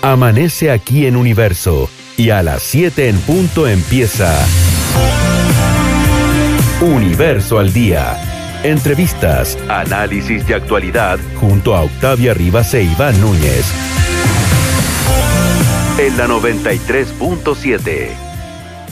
Amanece aquí en Universo y a las 7 en punto empieza Universo al Día. Entrevistas, análisis de actualidad junto a Octavia Rivas e Iván Núñez. En la 93.7.